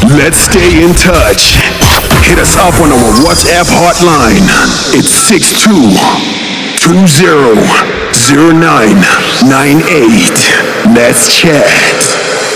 Let's stay in touch. Hit us up on our WhatsApp hotline. It's 62200998. Let's chat.